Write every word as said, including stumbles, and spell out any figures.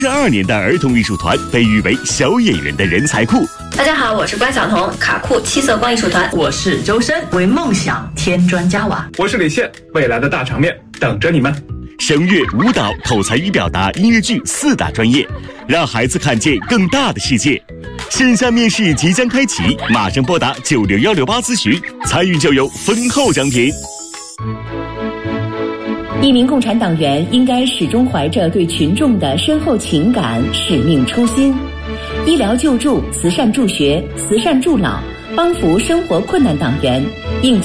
十二年的儿童艺术团被誉为小演员的人才库。 大家好，我是关晓彤，卡库七色光艺术团。 我是周深，为梦想添砖加瓦。 我是李现，未来的大场面等着你们。 声乐、舞蹈、口才与表达、音乐剧四大专业，让孩子看见更大的世界。线下面试即将开启，马上拨打九六幺六八咨询，参与就有丰厚奖品。 一名共产党员应该始终怀着对群众的深厚情感、使命初心，医疗救助、慈善助学、慈善助老，帮扶生活困难党员，应